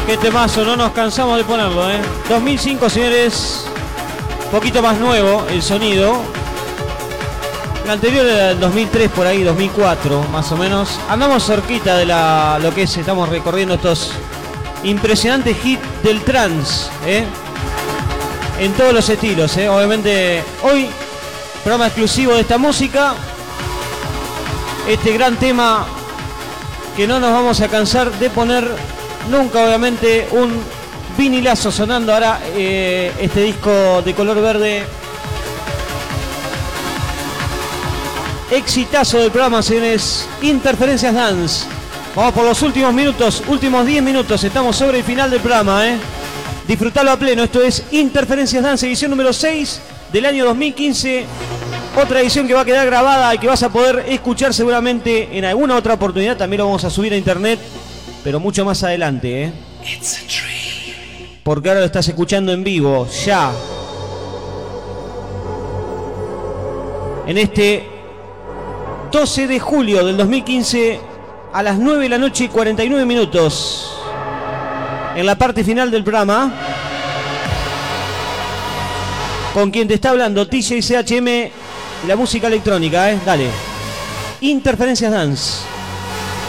Qué temazo, no nos cansamos de ponerlo, 2005, señores. Poquito más nuevo el sonido. El anterior era el 2003, por ahí, 2004, más o menos. Andamos cerquita de lo que es, estamos recorriendo estos impresionantes hits del trance, en todos los estilos, Obviamente, hoy, programa exclusivo de esta música. Este gran tema que no nos vamos a cansar de poner nunca, obviamente, un vinilazo sonando ahora, este disco de color verde. Exitazo del programa, señores. Interferencias Dance. Vamos por los últimos minutos, últimos 10 minutos. Estamos sobre el final del programa, Disfrutalo a pleno. Esto es Interferencias Dance, edición número 6 del año 2015. Otra edición que va a quedar grabada y que vas a poder escuchar seguramente en alguna otra oportunidad. También lo vamos a subir a internet, pero mucho más adelante, porque ahora lo estás escuchando en vivo, ya. En este 12 de julio del 2015, a las 9 de la noche y 49 minutos. En la parte final del programa, con quien te está hablando, TJ CHM, la música electrónica, dale. Interferencias Dance.